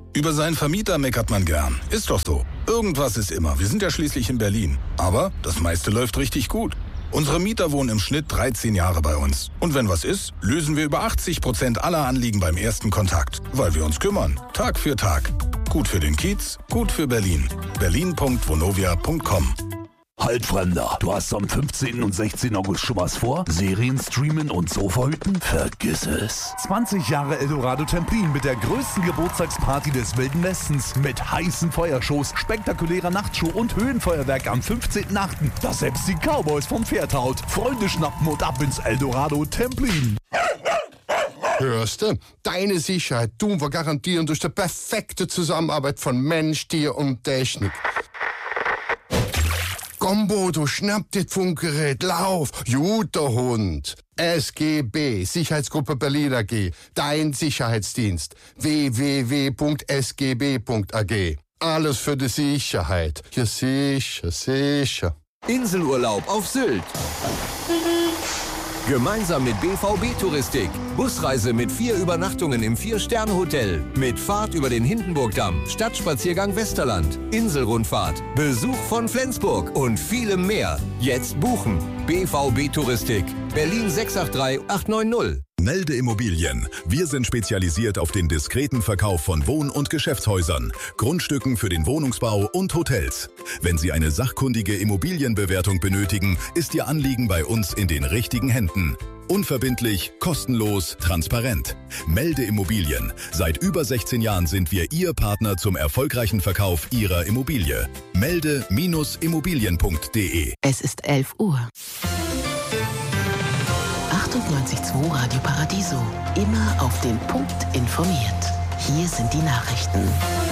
Über seinen Vermieter meckert man gern. Ist doch so. Irgendwas ist immer. Wir sind ja schließlich in Berlin. Aber das meiste läuft richtig gut. Unsere Mieter wohnen im Schnitt 13 Jahre bei uns. Und wenn was ist, lösen wir über 80% aller Anliegen beim ersten Kontakt. Weil wir uns kümmern. Tag für Tag. Gut für den Kiez, gut für Berlin. berlin.vonovia.com. Halt, Fremder, du hast am 15. und 16. August schon was vor? Serien streamen und Sofa hüten? Vergiss es. 20 Jahre Eldorado Templin mit der größten Geburtstagsparty des Wilden Westens. Mit heißen Feuershows, spektakulärer Nachtshow und Höhenfeuerwerk am 15.8., das selbst die Cowboys vom Pferd haut. Freunde schnappen und ab ins Eldorado Templin. Hörst du? Deine Sicherheit tun wir garantieren durch die perfekte Zusammenarbeit von Mensch, Tier und Technik. Komm, Bodo, schnapp dir das Funkgerät, lauf, guter Hund. SGB, Sicherheitsgruppe Berlin AG, dein Sicherheitsdienst. www.sgb.ag. Alles für die Sicherheit. Ja, sicher, sicher. Inselurlaub auf Sylt. Gemeinsam mit BVB Touristik. Busreise mit 4 Übernachtungen im 4-Sterne-Hotel. Mit Fahrt über den Hindenburgdamm, Stadtspaziergang Westerland, Inselrundfahrt, Besuch von Flensburg und vielem mehr. Jetzt buchen. BVB Touristik. Berlin 683 890. Melde Immobilien. Wir sind spezialisiert auf den diskreten Verkauf von Wohn- und Geschäftshäusern, Grundstücken für den Wohnungsbau und Hotels. Wenn Sie eine sachkundige Immobilienbewertung benötigen, ist Ihr Anliegen bei uns in den richtigen Händen. Unverbindlich, kostenlos, transparent. Melde Immobilien. Seit über 16 Jahren sind wir Ihr Partner zum erfolgreichen Verkauf Ihrer Immobilie. Melde-immobilien.de. Es ist 11 Uhr. 98.2 Radio Paradiso. Immer auf den Punkt informiert. Hier sind die Nachrichten.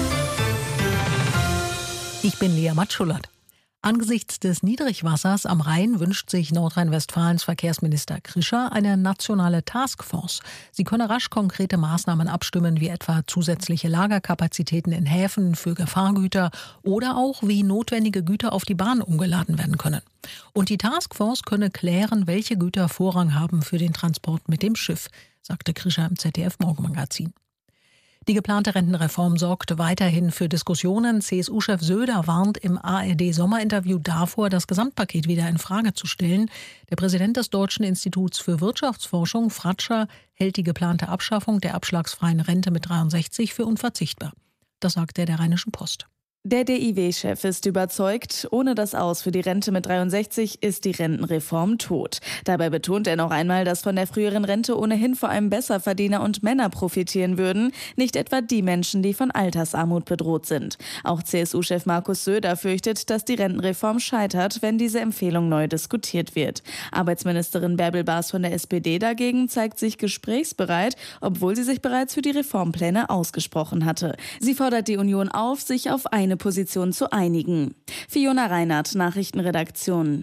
Ich bin Lea Matschulat. Angesichts des Niedrigwassers am Rhein wünscht sich Nordrhein-Westfalens Verkehrsminister Krischer eine nationale Taskforce. Sie könne rasch konkrete Maßnahmen abstimmen, wie etwa zusätzliche Lagerkapazitäten in Häfen für Gefahrgüter oder auch, wie notwendige Güter auf die Bahn umgeladen werden können. Und die Taskforce könne klären, welche Güter Vorrang haben für den Transport mit dem Schiff, sagte Krischer im ZDF-Morgenmagazin. Die geplante Rentenreform sorgt weiterhin für Diskussionen. CSU-Chef Söder warnt im ARD-Sommerinterview davor, das Gesamtpaket wieder in Frage zu stellen. Der Präsident des Deutschen Instituts für Wirtschaftsforschung, Fratscher, hält die geplante Abschaffung der abschlagsfreien Rente mit 63 für unverzichtbar. Das sagt er der Rheinischen Post. Der DIW-Chef ist überzeugt, ohne das Aus für die Rente mit 63 ist die Rentenreform tot. Dabei betont er noch einmal, dass von der früheren Rente ohnehin vor allem Besserverdiener und Männer profitieren würden, nicht etwa die Menschen, die von Altersarmut bedroht sind. Auch CSU-Chef Markus Söder fürchtet, dass die Rentenreform scheitert, wenn diese Empfehlung neu diskutiert wird. Arbeitsministerin Bärbel Baas von der SPD dagegen zeigt sich gesprächsbereit, obwohl sie sich bereits für die Reformpläne ausgesprochen hatte. Sie fordert die Union auf, sich auf eine Position zu einigen. Fiona Reinhardt, Nachrichtenredaktion.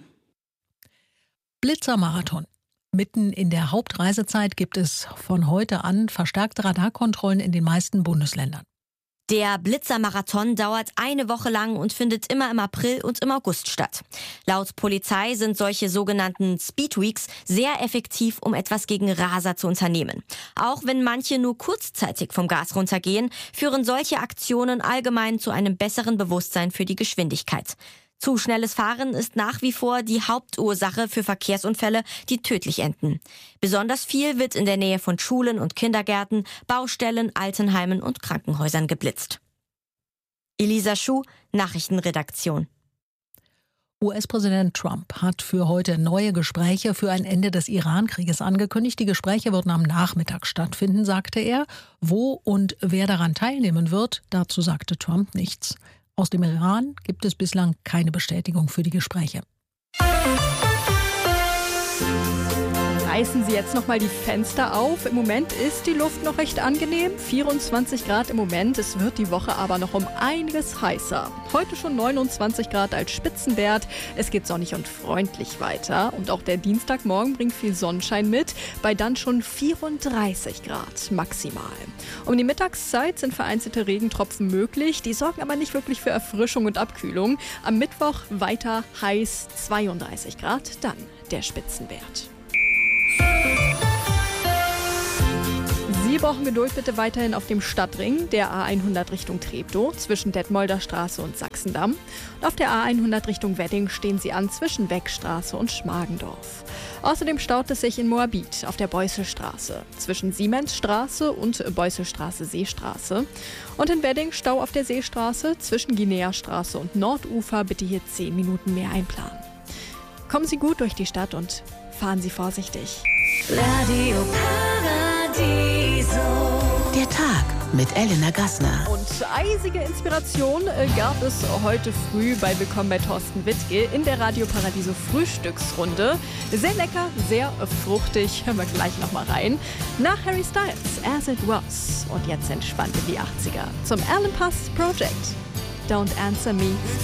Blitzermarathon. Mitten in der Hauptreisezeit gibt es von heute an verstärkte Radarkontrollen in den meisten Bundesländern. Der Blitzermarathon dauert eine Woche lang und findet immer im April und im August statt. Laut Polizei sind solche sogenannten Speedweeks sehr effektiv, um etwas gegen Raser zu unternehmen. Auch wenn manche nur kurzzeitig vom Gas runtergehen, führen solche Aktionen allgemein zu einem besseren Bewusstsein für die Geschwindigkeit. Zu schnelles Fahren ist nach wie vor die Hauptursache für Verkehrsunfälle, die tödlich enden. Besonders viel wird in der Nähe von Schulen und Kindergärten, Baustellen, Altenheimen und Krankenhäusern geblitzt. Elisa Schuh, Nachrichtenredaktion. US-Präsident Trump hat für heute neue Gespräche für ein Ende des Iran-Krieges angekündigt. Die Gespräche würden am Nachmittag stattfinden, sagte er. Wo und wer daran teilnehmen wird, dazu sagte Trump nichts. Aus dem Iran gibt es bislang keine Bestätigung für die Gespräche. Reißen Sie jetzt noch mal die Fenster auf. Im Moment ist die Luft noch recht angenehm. 24 Grad im Moment. Es wird die Woche aber noch um einiges heißer. Heute schon 29 Grad als Spitzenwert. Es geht sonnig und freundlich weiter. Und auch der Dienstagmorgen bringt viel Sonnenschein mit. Bei dann schon 34 Grad maximal. Um die Mittagszeit sind vereinzelte Regentropfen möglich. Die sorgen aber nicht wirklich für Erfrischung und Abkühlung. Am Mittwoch weiter heiß 32 Grad. Dann der Spitzenwert. Sie brauchen Geduld bitte weiterhin auf dem Stadtring, der A100 Richtung Treptow, zwischen Detmolder Straße und Sachsendamm. Und auf der A100 Richtung Wedding stehen Sie an zwischen Weckstraße und Schmargendorf. Außerdem staut es sich in Moabit auf der Beusselstraße, zwischen Siemensstraße und Beusselstraße-Seestraße. Und in Wedding Stau auf der Seestraße zwischen Guineastraße und Nordufer. Bitte hier 10 Minuten mehr einplanen. Kommen Sie gut durch die Stadt und fahren Sie vorsichtig. Radio Paradiso. Der Tag mit Elena Gassner. Und eisige Inspiration gab es heute früh bei Willkommen bei Thorsten Wittke in der Radio Paradiso Frühstücksrunde. Sehr lecker, sehr fruchtig. Hören wir gleich nochmal rein. Nach Harry Styles, As It Was. Und jetzt entspannt in die 80er zum Alan Pass Project. Don't Answer Me.